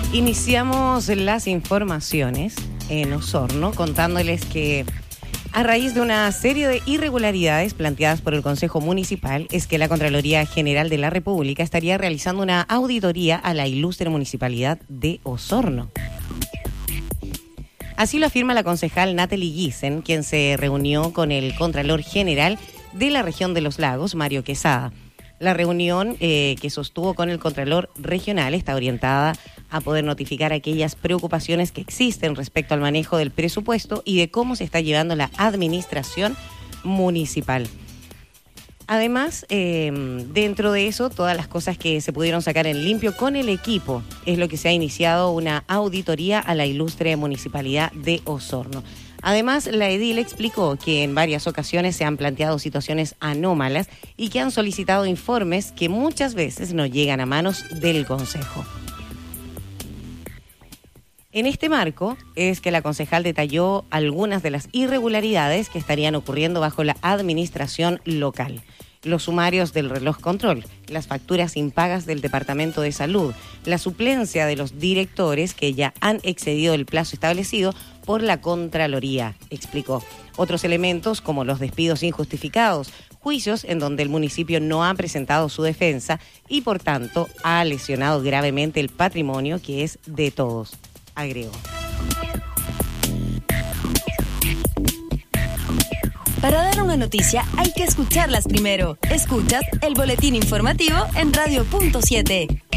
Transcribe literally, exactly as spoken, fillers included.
Iniciamos las informaciones en Osorno contándoles que a raíz de una serie de irregularidades planteadas por el Consejo Municipal es que la Contraloría General de la República estaría realizando una auditoría a la ilustre municipalidad de Osorno. Así lo afirma la concejal Natalie Giesen, quien se reunió con el Contralor General de la región de los Lagos, Mario Quesada. La reunión eh, que sostuvo con el Contralor Regional está orientada a poder notificar aquellas preocupaciones que existen respecto al manejo del presupuesto y de cómo se está llevando la administración municipal. Además, eh, dentro de eso, todas las cosas que se pudieron sacar en limpio con el equipo, es lo que se ha iniciado una auditoría a la ilustre municipalidad de Osorno. Además, la edil explicó que en varias ocasiones se han planteado situaciones anómalas y que han solicitado informes que muchas veces no llegan a manos del Consejo. En este marco es que la concejal detalló algunas de las irregularidades que estarían ocurriendo bajo la administración local. Los sumarios del reloj control, las facturas impagas del Departamento de Salud, la suplencia de los directores que ya han excedido el plazo establecido por la Contraloría, explicó. Otros elementos como los despidos injustificados, juicios en donde el municipio no ha presentado su defensa y por tanto ha lesionado gravemente el patrimonio que es de todos, agregó. Para dar una noticia hay que escucharlas primero. Escuchas el boletín informativo en Radio Punto siete.